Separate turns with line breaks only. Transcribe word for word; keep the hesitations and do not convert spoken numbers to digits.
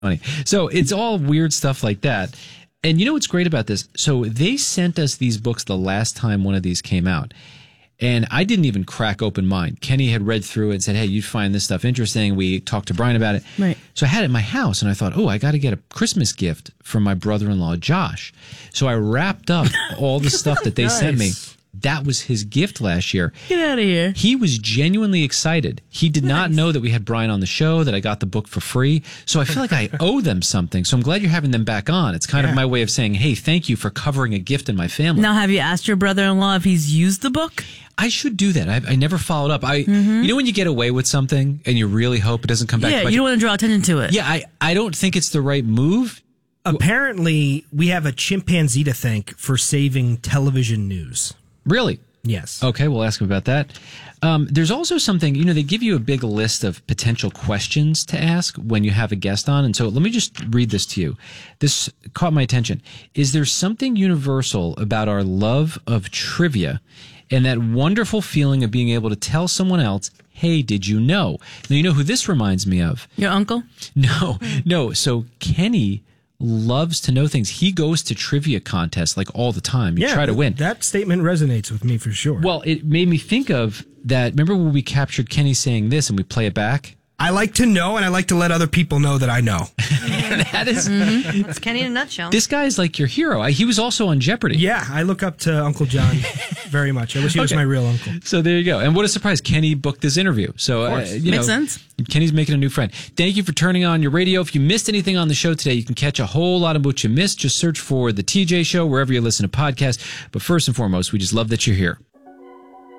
funny. So it's all weird stuff like that. And you know what's great about this? So they sent us these books the last time one of these came out. And I didn't even crack open mine. Kenny had read through it and said, hey, you'd find this stuff interesting. We talked to Brian about it.
Right.
So I had it in my house, and I thought, oh, I got to get a Christmas gift from my brother-in-law, Josh. So I wrapped up all the stuff that they
Nice.
sent me. That was his gift last year.
Get out of here.
He was genuinely excited. He did not know that we had Brian on the show, that I got the book for free. So I feel like I owe them something. So I'm glad you're having them back on. It's kind
Yeah.
of my way of saying, hey, thank you for covering a gift in my family.
Now, have you asked your brother-in-law if he's used the book?
I should do that. I, I never followed up. I, You know when you get away with something and you really hope it doesn't come back?
Yeah,
to bite
you don't want to draw attention to it.
Yeah, I, I don't think it's the right move.
Apparently, we have a chimpanzee to thank for saving television news.
Really?
Yes.
Okay, we'll ask him about that. Um, there's also something, you know, they give you a big list of potential questions to ask when you have a guest on. And so let me just read this to you. This caught my attention. Is there something universal about our love of trivia and that wonderful feeling of being able to tell someone else, hey, did you know? Now, you know who this reminds me of?
Your uncle?
No, no. So Kenny loves to know things. He goes to trivia contests like all the time. You
Yeah,
try to win.
That statement resonates with me for sure.
Well, it made me think of that. Remember when we captured Kenny saying this and we play it back?
I like to know, and I like to let other people know that I know.
That is,
That's Kenny in a nutshell.
this guy is like your hero. I, he was also on Jeopardy.
Yeah, I look up to Uncle John very much. I wish he was
Okay.
my real uncle.
So there you go. And what a surprise. Kenny booked this interview. So, uh, you
Makes
know,
sense.
Kenny's making a new friend. Thank you for turning on your radio. If you missed anything on the show today, you can catch a whole lot of what you missed. Just search for The T J Show wherever you listen to podcasts. But first and foremost, we just love that you're here.